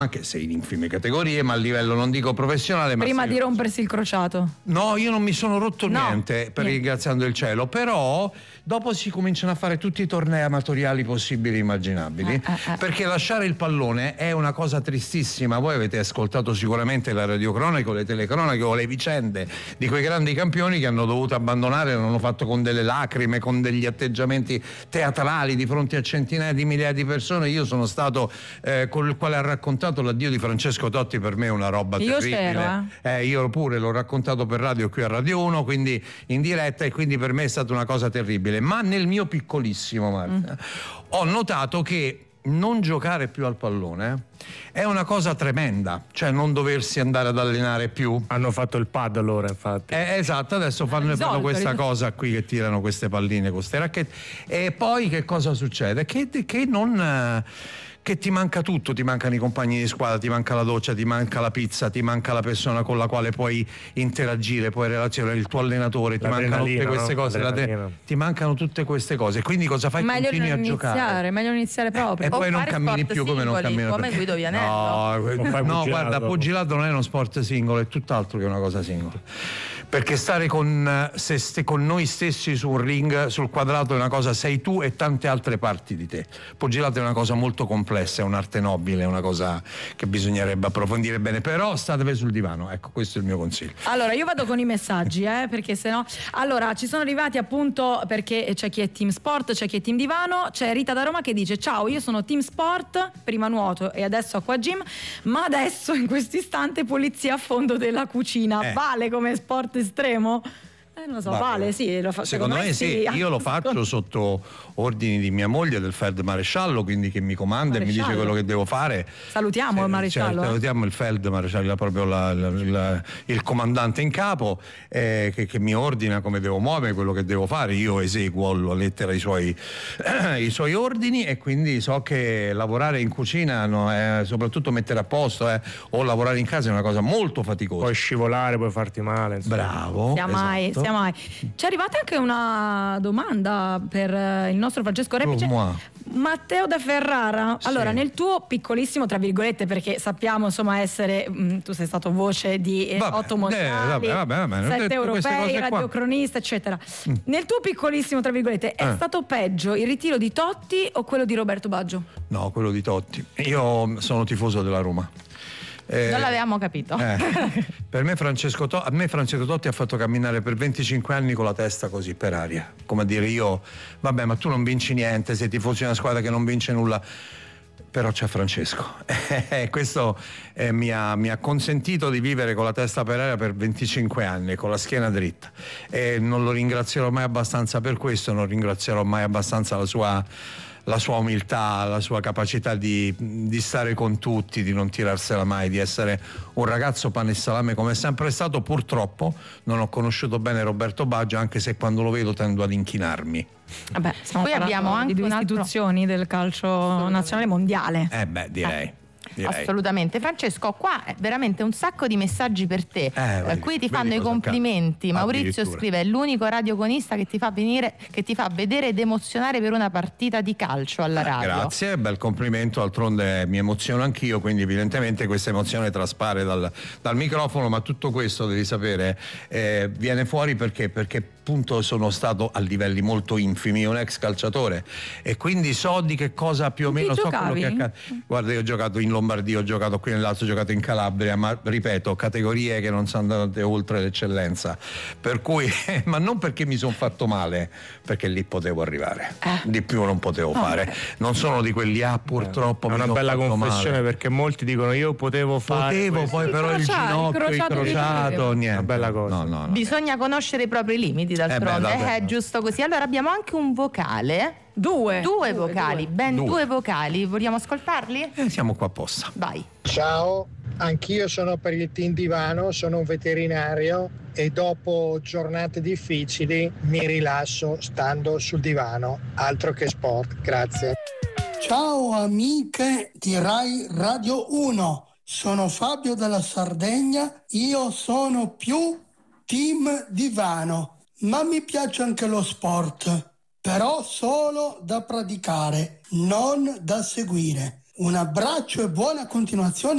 anche se in infime categorie, ma a livello non dico professionale. Prima di rompersi il crociato. No, io non mi sono rotto niente, ringraziando il cielo, però dopo si cominciano a fare tutti i tornei amatoriali possibili e immaginabili, perché lasciare il pallone è una cosa tristissima. Voi avete ascoltato sicuramente la radiocronaca o le telecronache o le vicende di quei grandi campioni che hanno dovuto abbandonare, l'hanno fatto con delle lacrime, con degli atteggiamenti teatrali di fronte a centinaia di migliaia di persone. Io sono stato con il quale ha raccontato l'addio di Francesco Totti. Per me è una roba terribile. Io pure l'ho raccontato per radio qui a Radio 1, quindi in diretta, e quindi per me è stata una cosa terribile. Ma nel mio piccolissimo, Marta, ho notato che non giocare più al pallone è una cosa tremenda, cioè non doversi andare ad allenare più. Hanno fatto il pad allora, infatti. Esatto, adesso fanno questa cosa qui, che tirano queste palline con queste racchette, e poi che cosa succede? Che ti manca tutto, ti mancano i compagni di squadra, ti manca la doccia, ti manca la pizza, ti manca la persona con la quale puoi interagire, puoi relazionare, il tuo allenatore, ti mancano tutte queste cose, ti mancano tutte queste cose. Quindi cosa fai? Continui a giocare. Meglio iniziare proprio. E poi non cammini più come non cammino. Come Guido Vianello. No, guarda, pugilato non è uno sport singolo, è tutt'altro che una cosa singola. Perché stare con noi stessi su un ring, sul quadrato, è una cosa, sei tu e tante altre parti di te. Pugilato è una cosa molto complessa, è un'arte nobile, è una cosa che bisognerebbe approfondire bene, però statevi sul divano, ecco, questo è il mio consiglio. Allora, io vado con i messaggi, perché sennò. Allora, ci sono arrivati appunto, perché c'è chi è team sport, c'è chi è team divano. C'è Rita da Roma che dice: ciao, io sono team sport, prima nuoto e adesso acqua gym, ma adesso in questo istante pulizia a fondo della cucina. Vale come sport estremo? Non lo so, vale, sì, lo fa. Secondo me sì, io lo faccio sotto ordini di mia moglie, del feldmaresciallo, quindi che mi comanda e mi dice quello che devo fare. Salutiamo il maresciallo. Salutiamo il feldmaresciallo, proprio il comandante in capo, che mi ordina come devo muovere, quello che devo fare. Io eseguo alla lettera i suoi ordini, e quindi so che lavorare in cucina, soprattutto mettere a posto o lavorare in casa, è una cosa molto faticosa. Puoi scivolare, puoi farti male, insomma. Bravo. Esatto. C'è arrivata anche una domanda per il nostro Francesco Repice. Matteo da Ferrara. Allora, nel tuo piccolissimo, tra virgolette, perché sappiamo insomma essere, tu sei stato voce di 8 mondiali, 7 europei, radiocronista, eccetera. Nel tuo piccolissimo, tra virgolette, è stato peggio il ritiro di Totti o quello di Roberto Baggio? No, quello di Totti. Io sono tifoso della Roma. Non l'avevamo capito. Per me Francesco Totti ha fatto camminare per 25 anni con la testa così per aria, come a dire: io, vabbè, ma tu non vinci niente, sei tifoso di una squadra che non vince nulla, però c'è Francesco. Questo mi ha consentito di vivere con la testa per aria per 25 anni, con la schiena dritta, e non lo ringrazierò mai abbastanza per questo. Non ringrazierò mai abbastanza la sua umiltà, la sua capacità di stare con tutti, di non tirarsela mai, di essere un ragazzo pane e salame come è sempre stato. Purtroppo non ho conosciuto bene Roberto Baggio, anche se quando lo vedo tendo ad inchinarmi. Vabbè, poi abbiamo anche due istituzioni del calcio nazionale mondiale. Direi. Assolutamente. Francesco, qua è veramente un sacco di messaggi per te. Qui ti fanno i complimenti. Maurizio scrive: è l'unico radioconista che ti fa vedere ed emozionare per una partita di calcio alla radio. Grazie, bel complimento, d'altronde mi emoziono anch'io, quindi evidentemente questa emozione traspare dal microfono, ma tutto questo, devi sapere, viene fuori perché appunto sono stato a livelli molto infimi, un ex calciatore, e quindi so di che cosa più o meno so quello che accade. Guarda, io ho giocato in Lombardia, ho giocato qui nel Lazio, ho giocato in Calabria, ma ripeto, categorie che non sono andate oltre l'eccellenza, per cui ma non perché mi sono fatto male, perché lì potevo arrivare, di più non potevo fare. Non sono di quelli purtroppo è una bella confessione male. Perché molti dicono: io potevo fare poi però il ginocchio incrociato, niente. Una bella cosa. No. Bisogna conoscere i propri limiti, d'altronde è giusto così. Allora abbiamo anche un vocale. Due vocali. Due vocali. Vogliamo ascoltarli? Siamo qua apposta. Vai. Ciao, anch'io sono per il team divano, sono un veterinario e dopo giornate difficili mi rilasso stando sul divano. Altro che sport, grazie. Ciao amiche di Rai Radio 1, sono Fabio della Sardegna, io sono più team divano, ma mi piace anche lo sport, però solo da praticare, non da seguire. Un abbraccio e buona continuazione.